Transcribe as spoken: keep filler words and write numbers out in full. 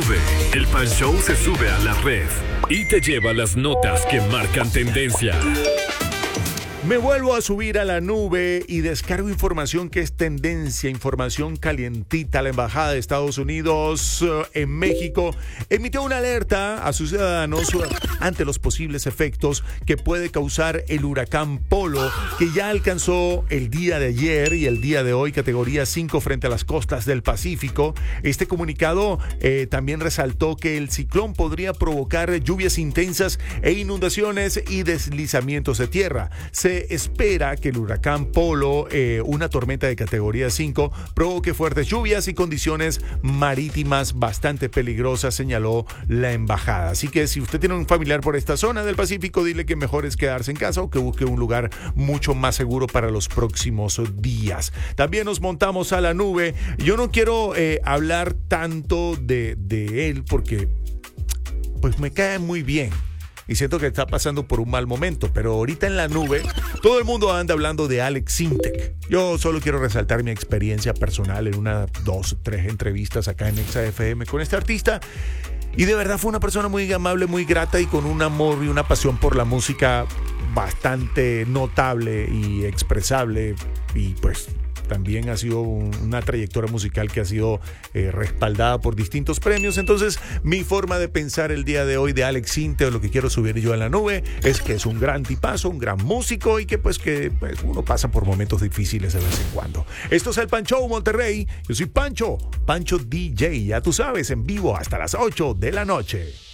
nube. El Pan Show se sube a la red y te lleva las notas que marcan tendencia. Me vuelvo a subir a la nube y descargo información que es tendencia, información calientita. La Embajada de Estados Unidos uh, en México emitió una alerta a sus ciudadanos uh, ante los posibles efectos que puede causar el huracán Polo, que ya alcanzó el día de ayer y el día de hoy categoría cinco frente a las costas del Pacífico. Este comunicado eh, también resaltó que el ciclón podría provocar lluvias intensas e inundaciones y deslizamientos de tierra. Se espera que el huracán Polo, eh, una tormenta de categoría cinco, provoque fuertes lluvias y condiciones marítimas bastante peligrosas, señaló la embajada. Así que si usted tiene un familiar por esta zona del Pacífico, dile que mejor es quedarse en casa o que busque un lugar mucho más seguro para los próximos días. También nos montamos a la nube. Yo no quiero eh, hablar tanto de, de él porque pues me cae muy bien. Y siento que está pasando por un mal momento, pero ahorita en la nube todo el mundo anda hablando de Alex Sintek. Yo solo quiero resaltar mi experiencia personal en una, dos, tres entrevistas acá en Exa F M con este artista. Y de verdad fue una persona muy amable, muy grata y con un amor y una pasión por la música bastante notable y expresable. Y pues también ha sido un, una trayectoria musical que ha sido eh, respaldada por distintos premios. Entonces, mi forma de pensar el día de hoy de Alex Sintek, o lo que quiero subir yo en la nube, es que es un gran tipazo, un gran músico y que pues que pues, uno pasa por momentos difíciles de vez en cuando. Esto es el Pan Show Monterrey. Yo soy Pancho, Pancho D J, ya tú sabes, en vivo hasta las ocho de la noche.